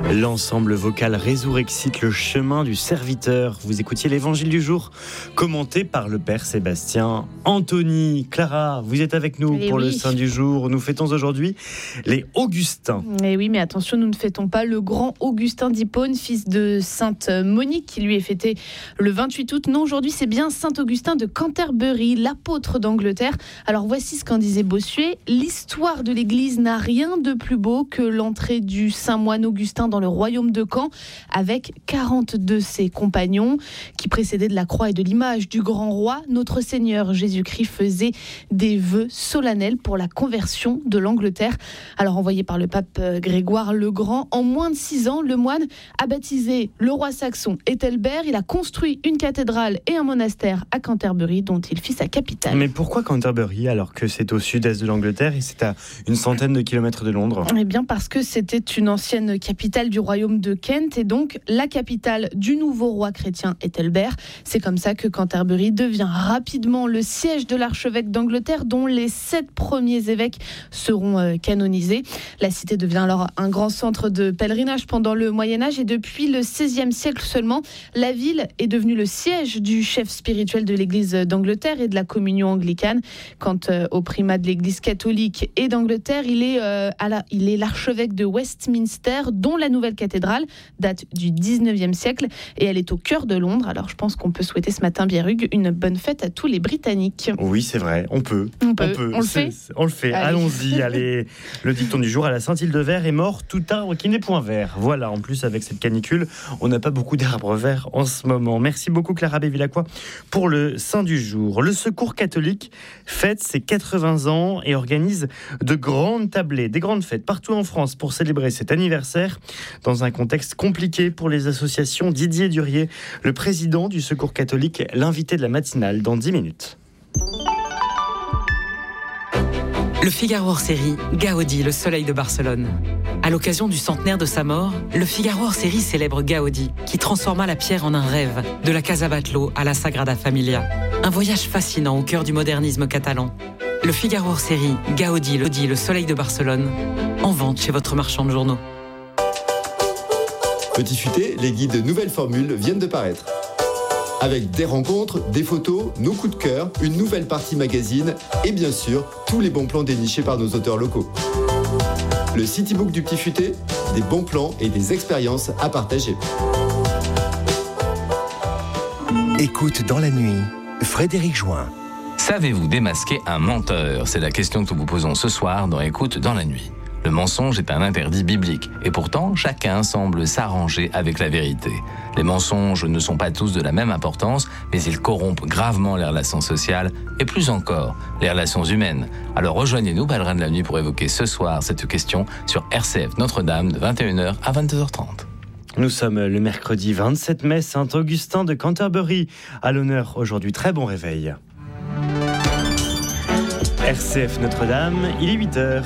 L'ensemble vocal Résurrexite, le chemin du serviteur. Vous écoutiez l'évangile du jour, commenté par le Père Sébastien Anthony. Clara, vous êtes avec nous pour le Saint du jour. Nous fêtons aujourd'hui les Augustins. Et oui, mais attention, nous ne fêtons pas le grand Augustin d'Hippone, fils de Sainte Monique, qui lui est fêté le 28 août. Non, aujourd'hui, c'est bien Saint Augustin de Canterbury, l'apôtre d'Angleterre. Alors voici ce qu'en disait Bossuet. L'histoire de l'Église n'a rien de plus beau que l'entrée du saint moine Augustin dans le royaume de Caen, avec 40 de ses compagnons qui précédaient de la croix et de l'image du grand roi. Notre Seigneur Jésus-Christ faisait des vœux solennels pour la conversion de l'Angleterre. Alors envoyé par le pape Grégoire le Grand, en moins de 6 ans, le moine a baptisé le roi saxon Ethelbert. Il a construit une cathédrale et un monastère à Canterbury, dont il fit sa capitale. Mais pourquoi Canterbury, alors que c'est au sud-est de l'Angleterre et c'est à une centaine de kilomètres de Londres ? Eh bien parce que c'était une ancienne capitale du royaume de Kent et donc la capitale du nouveau roi chrétien Ethelbert. C'est comme ça que Canterbury devient rapidement le siège de l'archevêque d'Angleterre, dont les 7 premiers évêques seront canonisés. La cité devient alors un grand centre de pèlerinage pendant le Moyen-Âge et depuis le XVIe siècle seulement, la ville est devenue le siège du chef spirituel de l'Église d'Angleterre et de la communion anglicane. Quant au primat de l'Église catholique et d'Angleterre, il est l'archevêque de Westminster, dont la nouvelle cathédrale date du 19e siècle et elle est au cœur de Londres. Alors je pense qu'on peut souhaiter ce matin, Bierug, une bonne fête à tous les Britanniques. Oui, c'est vrai, on peut. On le fait. On le fait, allons-y. Allez. Le dicton du jour, à la Saint-Hildeverts est mort tout arbre qui n'est point vert. Voilà, en plus avec cette canicule, on n'a pas beaucoup d'arbres verts en ce moment. Merci beaucoup Clara Bévilacqua pour le Saint du jour. Le Secours catholique fête ses 80 ans et organise de grandes tablées, des grandes fêtes partout en France pour célébrer cet anniversaire. Dans un contexte compliqué pour les associations, Didier Durier, le président du Secours catholique, l'invité de la matinale dans 10 minutes. Le Figaro hors-série, Gaudi, le soleil de Barcelone. À l'occasion du centenaire de sa mort, le Figaro hors-série célèbre Gaudi, qui transforma la pierre en un rêve, de la Casa Batlló à la Sagrada Familia. Un voyage fascinant au cœur du modernisme catalan. Le Figaro hors-série, Gaudi, le soleil de Barcelone, en vente chez votre marchand de journaux. Petit futé, les guides nouvelles formules viennent de paraître. Avec des rencontres, des photos, nos coups de cœur, une nouvelle partie magazine et bien sûr, tous les bons plans dénichés par nos auteurs locaux. Le Citybook du Petit Futé, des bons plans et des expériences à partager. Écoute dans la nuit, Frédéric Join. Savez-vous démasquer un menteur ? C'est la question que nous vous posons ce soir dans Écoute dans la nuit. Le mensonge est un interdit biblique et pourtant chacun semble s'arranger avec la vérité. Les mensonges ne sont pas tous de la même importance, mais ils corrompent gravement les relations sociales et plus encore, les relations humaines. Alors rejoignez-nous, Pèlerins de la nuit, pour évoquer ce soir cette question sur RCF Notre-Dame de 21h à 22h30. Nous sommes le mercredi 27 mai, Saint-Augustin de Canterbury. À l'honneur aujourd'hui, très bon réveil. RCF Notre-Dame, il est 8h.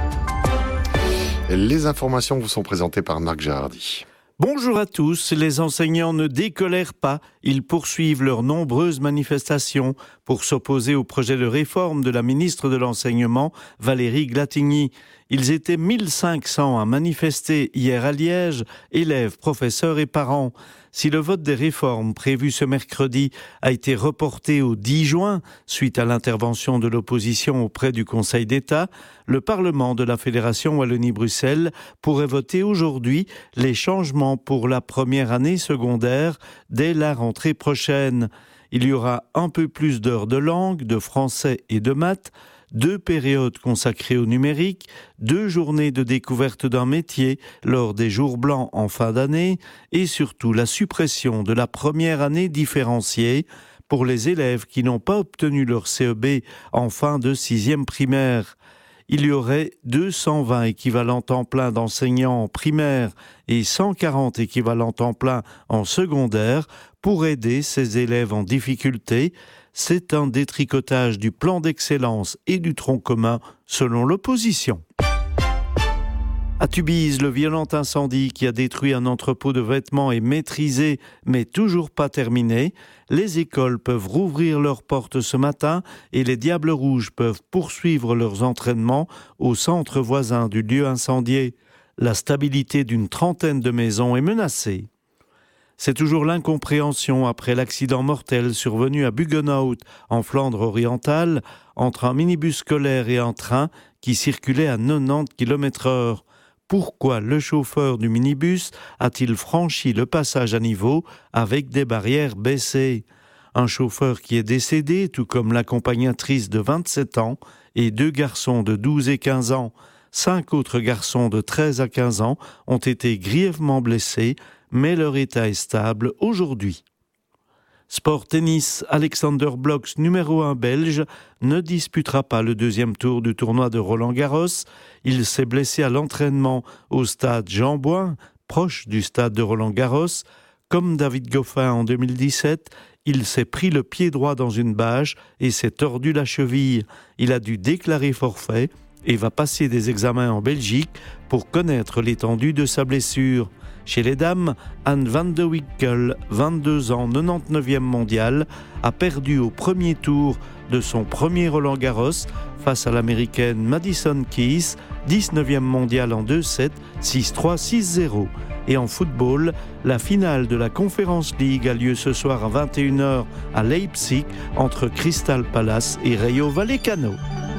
Les informations vous sont présentées par Marc Gérardi. Bonjour à tous, les enseignants ne décolèrent pas, ils poursuivent leurs nombreuses manifestations pour s'opposer au projet de réforme de la ministre de l'Enseignement, Valérie Glatigny. Ils étaient 1500 à manifester hier à Liège, élèves, professeurs et parents. Si le vote des réformes prévu ce mercredi a été reporté au 10 juin, suite à l'intervention de l'opposition auprès du Conseil d'État, le Parlement de la Fédération Wallonie-Bruxelles pourrait voter aujourd'hui les changements pour la première année secondaire dès la rentrée prochaine. Il y aura un peu plus d'heures de langue, de français et de maths, 2 périodes consacrées au numérique, 2 journées de découverte d'un métier lors des jours blancs en fin d'année et surtout la suppression de la première année différenciée pour les élèves qui n'ont pas obtenu leur CEB en fin de 6e primaire. Il y aurait 220 équivalents temps plein d'enseignants en primaire et 140 équivalents temps plein en secondaire pour aider ces élèves en difficulté. C'est un détricotage du plan d'excellence et du tronc commun selon l'opposition. À Tubize, le violent incendie qui a détruit un entrepôt de vêtements est maîtrisé, mais toujours pas terminé. Les écoles peuvent rouvrir leurs portes ce matin et les Diables Rouges peuvent poursuivre leurs entraînements au centre voisin du lieu incendié. La stabilité d'une 30aine de maisons est menacée. C'est toujours l'incompréhension après l'accident mortel survenu à Buggenhout, en Flandre orientale, entre un minibus scolaire et un train qui circulait à 90 km/h. Pourquoi le chauffeur du minibus a-t-il franchi le passage à niveau avec des barrières baissées ? Un chauffeur qui est décédé, tout comme l'accompagnatrice de 27 ans et 2 garçons de 12 et 15 ans. 5 autres garçons de 13 à 15 ans ont été grièvement blessés, mais leur état est stable aujourd'hui. Sport tennis, Alexander Blocks, numéro 1 belge, ne disputera pas le 2e tour du tournoi de Roland-Garros. Il s'est blessé à l'entraînement au stade Jean-Bouin, proche du stade de Roland-Garros. Comme David Goffin en 2017, il s'est pris le pied droit dans une bâche et s'est tordu la cheville. Il a dû déclarer forfait et va passer des examens en Belgique pour connaître l'étendue de sa blessure. Chez les dames, Anne van de Wickel, 22 ans, 99e mondiale, a perdu au premier tour de son premier Roland-Garros face à l'américaine Madison Keys, 19e mondiale en 2-7, 6-3, 6-0. Et en football, la finale de la Conference League a lieu ce soir à 21h à Leipzig entre Crystal Palace et Rayo Vallecano.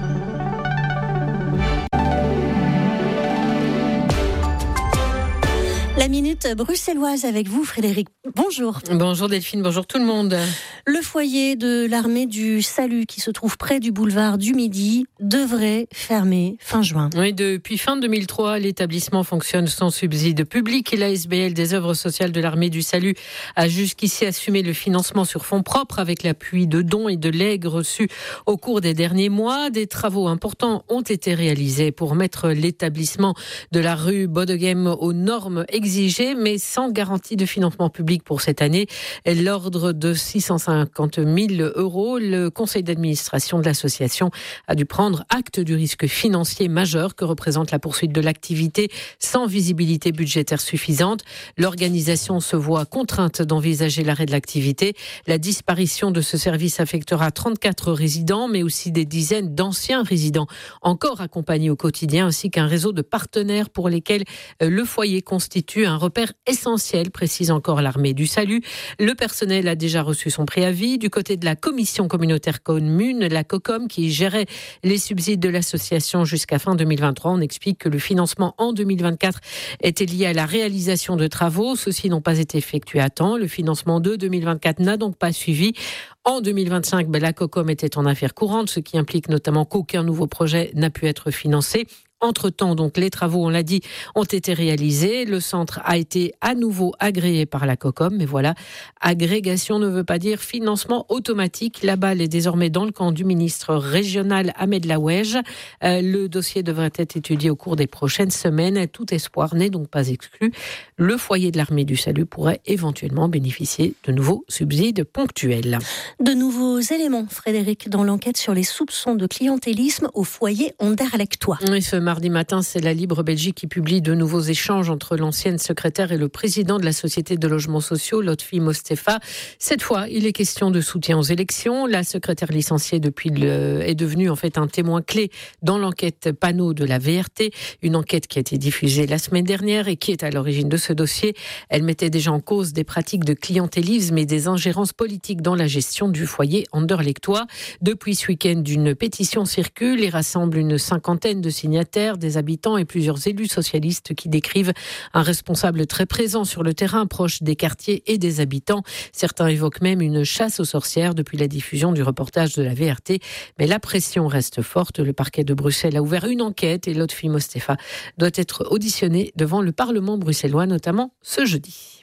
La minute bruxelloise avec vous, Frédéric. Bonjour. Bonjour Delphine, bonjour tout le monde. Le foyer de l'armée du Salut, qui se trouve près du boulevard du Midi, devrait fermer fin juin. Oui, depuis fin 2003, l'établissement fonctionne sans subside public et l'ASBL des œuvres sociales de l'armée du Salut a jusqu'ici assumé le financement sur fonds propres avec l'appui de dons et de legs reçus au cours des derniers mois. Des travaux importants ont été réalisés pour mettre l'établissement de la rue Bodegem aux normes exigées, mais sans garantie de financement public pour cette année. L'ordre de 650 000 €. Le conseil d'administration de l'association a dû prendre acte du risque financier majeur que représente la poursuite de l'activité sans visibilité budgétaire suffisante. L'organisation se voit contrainte d'envisager l'arrêt de l'activité. La disparition de ce service affectera 34 résidents, mais aussi des dizaines d'anciens résidents encore accompagnés au quotidien, ainsi qu'un réseau de partenaires pour lesquels le foyer constitue un repère essentiel, précise encore l'armée du Salut. Le personnel a déjà reçu son préavis. Du côté de la commission communautaire commune, la COCOM, qui gérait les subsides de l'association jusqu'à fin 2023, on explique que le financement en 2024 était lié à la réalisation de travaux. Ceux-ci n'ont pas été effectués à temps. Le financement de 2024 n'a donc pas suivi. En 2025, la COCOM était en affaires courantes, ce qui implique notamment qu'aucun nouveau projet n'a pu être financé. Entre-temps, donc, les travaux, on l'a dit, ont été réalisés. Le centre a été à nouveau agréé par la COCOM. Mais voilà, agrégation ne veut pas dire financement automatique. La balle est désormais dans le camp du ministre régional Ahmed Laouej. Le dossier devrait être étudié au cours des prochaines semaines. Tout espoir n'est donc pas exclu. Le foyer de l'armée du Salut pourrait éventuellement bénéficier de nouveaux subsides ponctuels. De nouveaux éléments, Frédéric, dans l'enquête sur les soupçons de clientélisme au foyer Anderlechtois. Oui, mardi matin, c'est la Libre Belgique qui publie de nouveaux échanges entre l'ancienne secrétaire et le président de la Société de logements sociaux, Lotfi Mostefa. Cette fois, il est question de soutien aux élections. La secrétaire licenciée est devenue en fait un témoin clé dans l'enquête panneau de la VRT, une enquête qui a été diffusée la semaine dernière et qui est à l'origine de ce dossier. Elle mettait déjà en cause des pratiques de clientélisme et des ingérences politiques dans la gestion du foyer Anderlechtois. Depuis ce week-end, une pétition circule et rassemble une 50aine de signataires, des habitants et plusieurs élus socialistes qui décrivent un responsable très présent sur le terrain, proche des quartiers et des habitants. Certains évoquent même une chasse aux sorcières depuis la diffusion du reportage de la VRT. Mais la pression reste forte. Le parquet de Bruxelles a ouvert une enquête et Lotfi Mostefa doit être auditionné devant le Parlement bruxellois, notamment ce jeudi.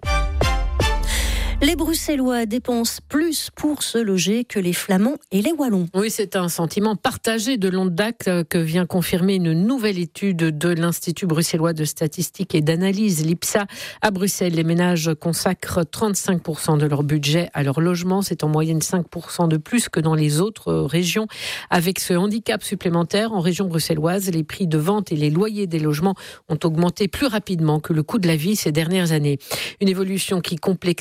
Les Bruxellois dépensent plus pour se loger que les Flamands et les Wallons. Oui, c'est un sentiment partagé de longue date que vient confirmer une nouvelle étude de l'Institut bruxellois de statistique et d'analyse, l'IPSA. À Bruxelles, les ménages consacrent 35% de leur budget à leur logement. C'est en moyenne 5% de plus que dans les autres régions. Avec ce handicap supplémentaire, en région bruxelloise, les prix de vente et les loyers des logements ont augmenté plus rapidement que le coût de la vie ces dernières années. Une évolution qui complexifie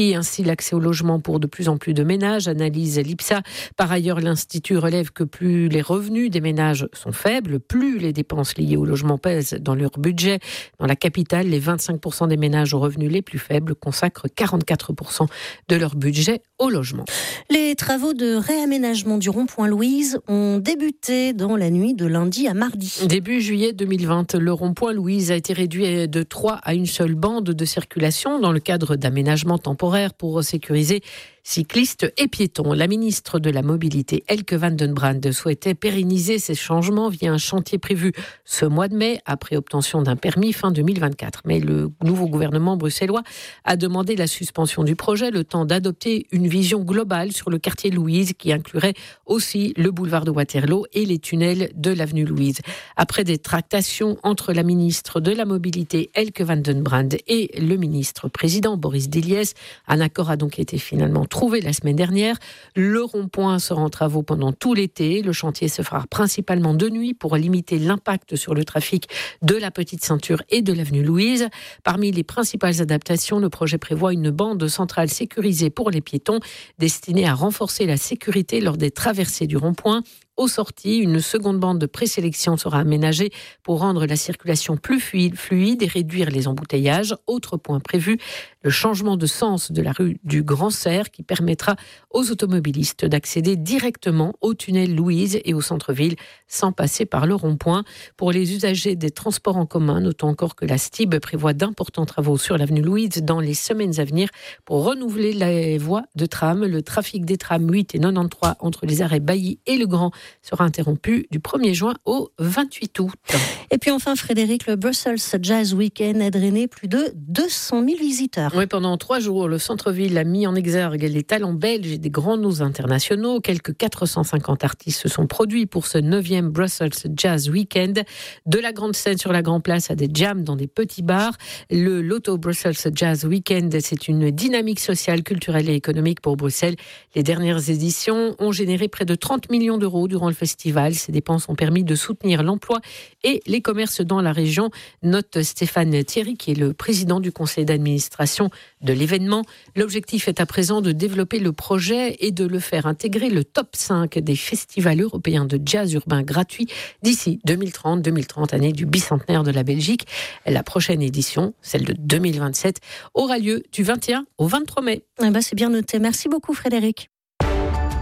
compliquer ainsi l'accès au logement pour de plus en plus de ménages, analyse l'IPSA. Par ailleurs, l'Institut relève que plus les revenus des ménages sont faibles, plus les dépenses liées au logement pèsent dans leur budget. Dans la capitale, les 25% des ménages aux revenus les plus faibles consacrent 44% de leur budget au logement. Les travaux de réaménagement du rond-point Louise ont débuté dans la nuit de lundi à mardi. Début juillet 2020, le rond-point Louise a été réduit de 3 à une seule bande de circulation dans le cadre d'aménagements temporaires pour sécuriser cyclistes et piétons. La ministre de la Mobilité, Elke van den Brande, souhaitait pérenniser ces changements via un chantier prévu ce mois de mai, après obtention d'un permis fin 2024. Mais le nouveau gouvernement bruxellois a demandé la suspension du projet, le temps d'adopter une vision globale sur le quartier Louise, qui inclurait aussi le boulevard de Waterloo et les tunnels de l'avenue Louise. Après des tractations entre la ministre de la Mobilité, Elke van den Brande, et le ministre président Boris Deliès, un accord a donc été finalement trouvé la semaine dernière. Le rond-point sera en travaux pendant tout l'été. Le chantier se fera principalement de nuit pour limiter l'impact sur le trafic de la Petite Ceinture et de l'avenue Louise. Parmi les principales adaptations, le projet prévoit une bande centrale sécurisée pour les piétons, destinée à renforcer la sécurité lors des traversées du rond-point. Aux sorties, une seconde bande de présélection sera aménagée pour rendre la circulation plus fluide et réduire les embouteillages. Autre point prévu, le changement de sens de la rue du Grand Cerf qui permettra aux automobilistes d'accéder directement au tunnel Louise et au centre-ville sans passer par le rond-point. Pour les usagers des transports en commun, notons encore que la STIB prévoit d'importants travaux sur l'avenue Louise dans les semaines à venir pour renouveler les voies de tram. Le trafic des trams 8 et 93 entre les arrêts Bailly et Le Grand sera interrompu du 1er juin au 28 août. Et puis enfin, Frédéric, le Brussels Jazz Weekend a drainé plus de 200 000 visiteurs. Oui, pendant 3 jours, le centre-ville a mis en exergue les talents belges et des grands noms internationaux. Quelques 450 artistes se sont produits pour ce 9e Brussels Jazz Weekend. De la grande scène sur la Grand Place à des jams dans des petits bars. Le Loto Brussels Jazz Weekend, c'est une dynamique sociale, culturelle et économique pour Bruxelles. Les dernières éditions ont généré près de 30 millions d'euros durant le festival. Ces dépenses ont permis de soutenir l'emploi et les commerces dans la région, note Stéphane Thierry, qui est le président du conseil d'administration de l'événement. L'objectif est à présent de développer le projet et de le faire intégrer le top 5 des festivals européens de jazz urbain gratuits d'ici 2030, année du bicentenaire de la Belgique. La prochaine édition, celle de 2027, aura lieu du 21 au 23 mai. C'est bien noté. Merci beaucoup Frédéric.